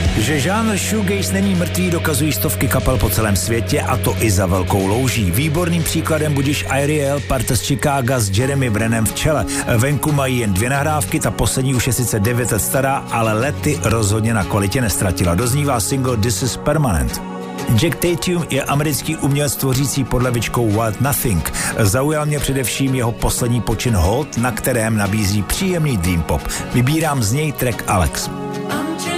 Že žánr shoegaze není mrtvý, dokazují stovky kapel po celém světě, a to i za velkou louží. Výborným příkladem budiš Ariel, parta z Chicaga s Jeremy Brennem v čele. Venku mají jen 2 nahrávky, ta poslední už je sice 9 let stará, ale lety rozhodně na kvalitě nestratila. Doznívá single This is Permanent. Jack Tatum je americký umělec tvořící pod levičkou Wild Nothing. Zaujal mě především jeho poslední počin Hold, na kterém nabízí příjemný dream pop. Vybírám z něj track Alex.